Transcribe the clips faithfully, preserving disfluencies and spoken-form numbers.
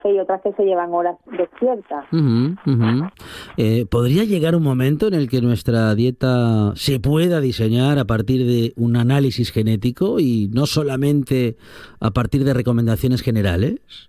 que hay otras que se llevan horas despiertas. Uh-huh, uh-huh. Eh, ¿Podría llegar un momento en el que nuestra dieta se pueda diseñar a partir de un análisis genético y no solamente a partir de recomendaciones generales?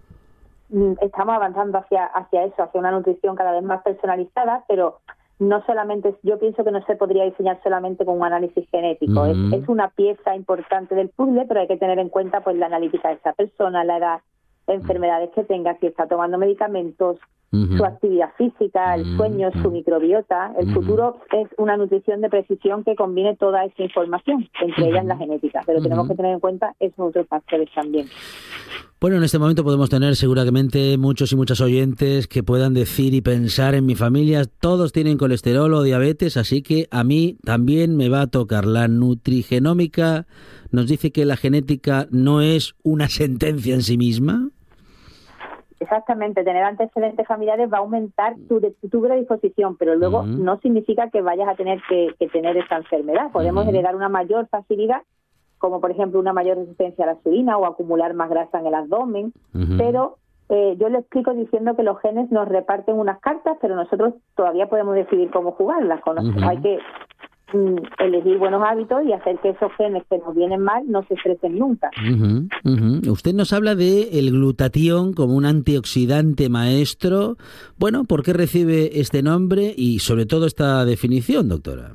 Estamos avanzando hacia, hacia eso, hacia una nutrición cada vez más personalizada, pero no solamente, yo pienso que no se podría diseñar solamente con un análisis genético. Uh-huh. es, es una pieza importante del puzzle, pero hay que tener en cuenta pues la analítica de esa persona, la edad, enfermedades que tenga, si está tomando medicamentos, uh-huh. su actividad física, el sueño, uh-huh. su microbiota. El uh-huh. futuro es una nutrición de precisión que combine toda esa información, entre uh-huh. ellas la genética, pero uh-huh. tenemos que tener en cuenta esos otros factores también. Bueno, en este momento podemos tener seguramente muchos y muchas oyentes que puedan decir y pensar: en mi familia todos tienen colesterol o diabetes, así que a mí también me va a tocar. La nutrigenómica nos dice que la genética no es una sentencia en sí misma. Exactamente, tener antecedentes familiares va a aumentar tu, tu predisposición, pero luego uh-huh. no significa que vayas a tener que, que tener esta enfermedad. Podemos uh-huh. heredar una mayor facilidad, como por ejemplo una mayor resistencia a la insulina o acumular más grasa en el abdomen, uh-huh. pero eh, yo lo explico diciendo que los genes nos reparten unas cartas, pero nosotros todavía podemos decidir cómo jugarlas. Uh-huh. Hay que mm, elegir buenos hábitos y hacer que esos genes que nos vienen mal no se expresen nunca. Uh-huh. Uh-huh. Usted nos habla de el glutatión como un antioxidante maestro. Bueno, ¿por qué recibe este nombre y sobre todo esta definición, doctora?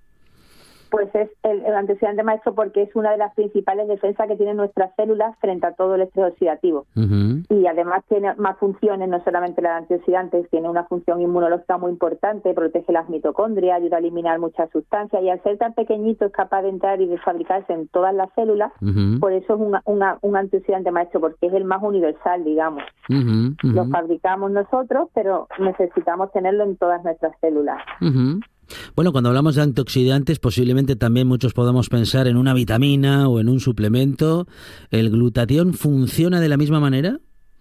Pues es el, el antioxidante maestro porque es una de las principales defensas que tienen nuestras células frente a todo el estrés oxidativo. Uh-huh. Y además tiene más funciones, no solamente la de antioxidantes, tiene una función inmunológica muy importante, protege las mitocondrias, ayuda a eliminar muchas sustancias, y al ser tan pequeñito es capaz de entrar y de fabricarse en todas las células. Uh-huh. Por eso es una, una, un antioxidante maestro, porque es el más universal, digamos. Uh-huh. Uh-huh. Lo fabricamos nosotros, pero necesitamos tenerlo en todas nuestras células. Uh-huh. Bueno, cuando hablamos de antioxidantes, posiblemente también muchos podamos pensar en una vitamina o en un suplemento. ¿El glutatión funciona de la misma manera?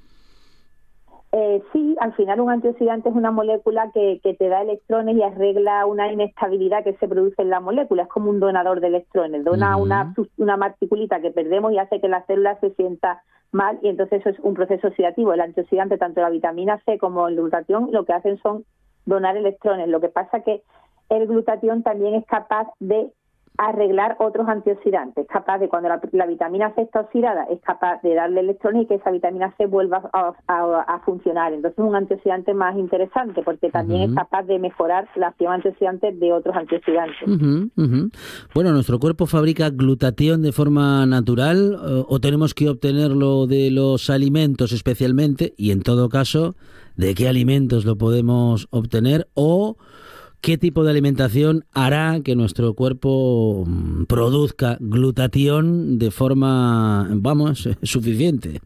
Eh, sí, al final un antioxidante es una molécula que, que te da electrones y arregla una inestabilidad que se produce en la molécula. Es como un donador de electrones, dona uh-huh. una, una particulita que perdemos y hace que la célula se sienta mal, y entonces eso es un proceso oxidativo. El antioxidante, tanto la vitamina C como el glutatión, lo que hacen son donar electrones. Lo que pasa que el glutatión también es capaz de arreglar otros antioxidantes, capaz de, cuando la, la vitamina C está oxidada, es capaz de darle electrones y que esa vitamina C vuelva a, a, a funcionar. Entonces es un antioxidante más interesante porque también uh-huh. es capaz de mejorar la acción antioxidante de otros antioxidantes. Uh-huh, uh-huh. Bueno, ¿nuestro cuerpo fabrica glutatión de forma natural o, o tenemos que obtenerlo de los alimentos especialmente? Y en todo caso, ¿de qué alimentos lo podemos obtener? O ¿qué tipo de alimentación hará que nuestro cuerpo produzca glutatión de forma, vamos, suficiente?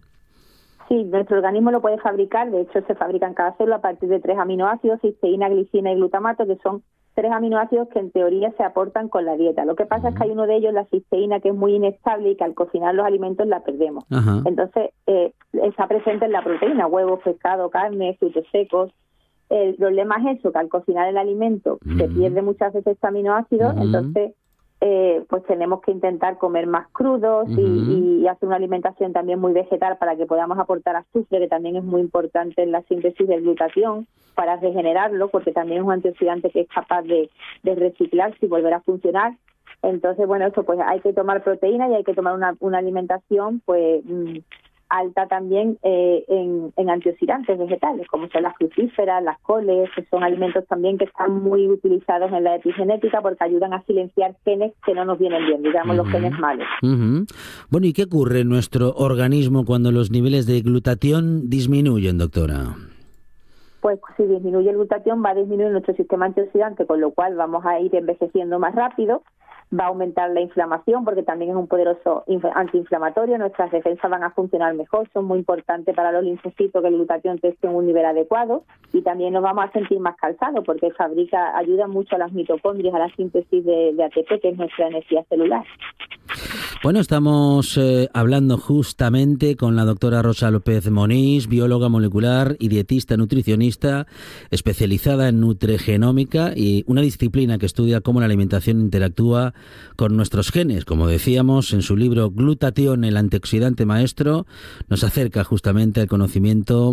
Sí, nuestro organismo lo puede fabricar. De hecho, se fabrica en cada célula a partir de tres aminoácidos: cisteína, glicina y glutamato, que son tres aminoácidos que en teoría se aportan con la dieta. Lo que pasa uh-huh. es que hay uno de ellos, la cisteína, que es muy inestable y que al cocinar los alimentos la perdemos. Uh-huh. Entonces, eh, está presente en la proteína: huevos, pescado, carne, frutos secos. El problema es eso, que al cocinar el alimento uh-huh. se pierde muchas veces este aminoácido, uh-huh. entonces eh, pues tenemos que intentar comer más crudos uh-huh. y, y hacer una alimentación también muy vegetal para que podamos aportar azufre, que también es muy importante en la síntesis del glutatión, para regenerarlo, porque también es un antioxidante que es capaz de, de reciclarse y volver a funcionar. Entonces, bueno, eso pues hay que tomar proteína y hay que tomar una, una alimentación pues mmm, alta también eh, en, en antioxidantes vegetales, como son las crucíferas, las coles, que son alimentos también que están muy utilizados en la epigenética porque ayudan a silenciar genes que no nos vienen bien, digamos uh-huh. los genes malos. Uh-huh. Bueno, ¿y qué ocurre en nuestro organismo cuando los niveles de glutatión disminuyen, doctora? Pues si disminuye el glutatión va a disminuir nuestro sistema antioxidante, con lo cual vamos a ir envejeciendo más rápido. Va a aumentar la inflamación porque también es un poderoso antiinflamatorio. Nuestras defensas van a funcionar mejor, son muy importantes para los linfocitos que el glutatión esté en un nivel adecuado, y también nos vamos a sentir más cansados porque fabrica, ayuda mucho a las mitocondrias, a la síntesis de, de A T P, que es nuestra energía celular. Bueno, estamos eh, hablando justamente con la doctora Rosa López Monís, bióloga molecular y dietista nutricionista especializada en nutrigenómica, y una disciplina que estudia cómo la alimentación interactúa con nuestros genes. Como decíamos en su libro Glutatión, el antioxidante maestro, nos acerca justamente al conocimiento